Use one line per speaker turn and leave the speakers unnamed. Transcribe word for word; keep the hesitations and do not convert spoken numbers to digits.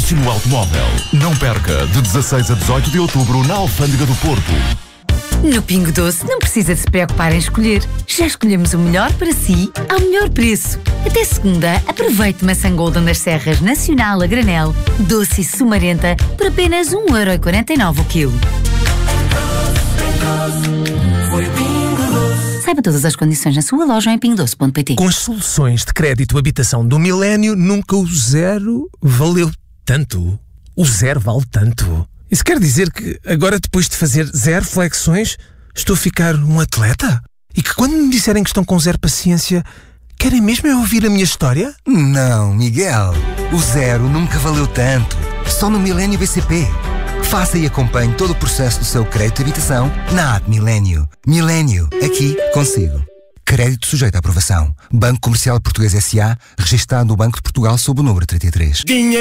consórcio no automóvel. Não perca, de dezasseis a dezoito de outubro, na Alfândega do Porto.
No Pingo Doce não precisa de se preocupar em escolher. Já escolhemos o melhor para si, ao melhor preço. Até segunda, aproveite maçã Golden das Serras Nacional a granel, doce e sumarenta, por apenas um euro e quarenta e nove o quilo. Saiba todas as condições na sua loja em pingo doce ponto pt.
Com as soluções de crédito habitação do Milénio, nunca o zero valeu tanto. O zero vale tanto. Isso quer dizer que agora, depois de fazer zero flexões, estou a ficar um atleta? E que quando me disserem que estão com zero paciência, querem mesmo é ouvir a minha história?
Não, Miguel. O zero nunca valeu tanto. Só no Milénio B C P. Faça e acompanhe todo o processo do seu crédito de habitação na app Milénio. Milénio, aqui consigo. Crédito sujeito à aprovação. Banco Comercial Português S A, registado no Banco de Portugal sob o número trinta e três.